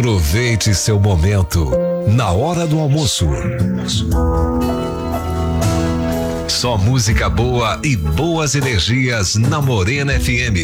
Aproveite seu momento na hora do almoço. Só música boa e boas energias na Morena FM.